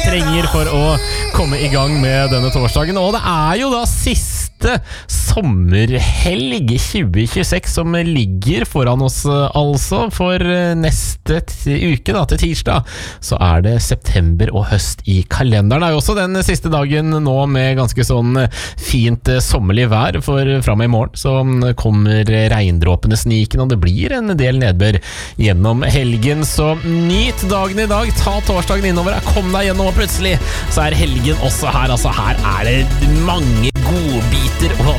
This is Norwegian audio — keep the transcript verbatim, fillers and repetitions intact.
trenger for å komme i gang med denne torsdagen. Og det er jo da siste sommerhelg tjue tjueseks som ligger foran oss, altså. For neste uke, da, til tirsdag, så er det september og høst i kalenderen. Det er jo også den siste dagen nå med ganske sånn fint sommerlig vær, for frem i morgen så kommer regndråpene sniken, og det blir en del nedbør gjennom helgen. Så nyt dagen i dag, ta torsdagen innover, kom deg gjennom, og plutselig så er helgen også her. Altså, her er det mange godbiter og